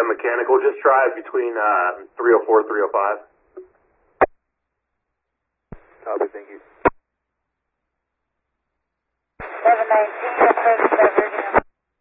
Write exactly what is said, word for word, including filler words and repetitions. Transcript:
ten mechanical, just drive between uh, three oh four, three oh five. Copy, thank you.